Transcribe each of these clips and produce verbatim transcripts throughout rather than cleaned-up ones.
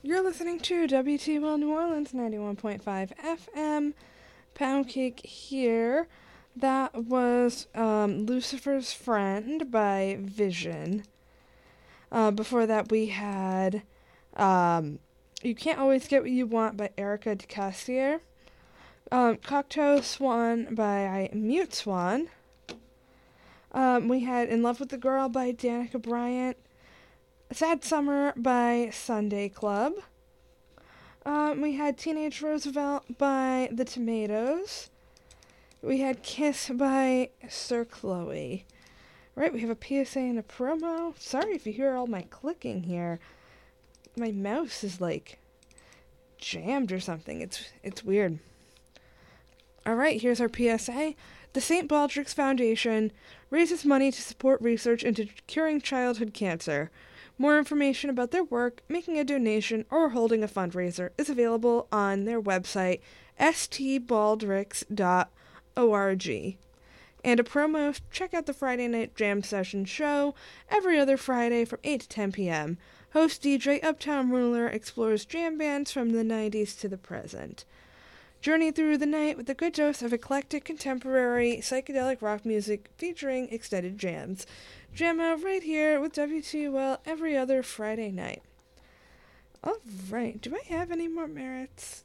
You're listening to W T L New Orleans ninety-one point five F M. Pound Cake here. That was um, Lucifer's Friend by Vision. Uh, before that, we had um, You Can't Always Get What You Want by Erica DeCassier. Um, Cocktail Swan by Mute Swan. Um, we had In Love with the Girl by Danica Bryant. Sad Summer by Sunday Club. Um, we had Teenage Roosevelt by The Tomatoes. We had Kiss by Sir Chloe. Right, we have a P S A and a promo. Sorry if you hear all my clicking here. My mouse is like jammed or something. It's it's weird. Alright, here's our P S A. The Saint Baldrick's Foundation raises money to support research into curing childhood cancer. More information about their work, making a donation, or holding a fundraiser is available on their website, s t baldricks dot org. And a promo, check out the Friday Night Jam Session show every other Friday from eight to ten p.m. Host D J Uptown Ruler explores jam bands from the nineties to the present. Journey through the night with a good dose of eclectic contemporary psychedelic rock music featuring extended jams. Jam out right here with W T U L every other Friday night. Alright, do I have any more merits?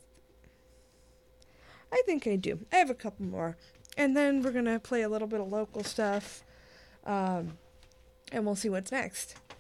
I think I do. I have a couple more. And then we're going to play a little bit of local stuff. Um, and we'll see what's next.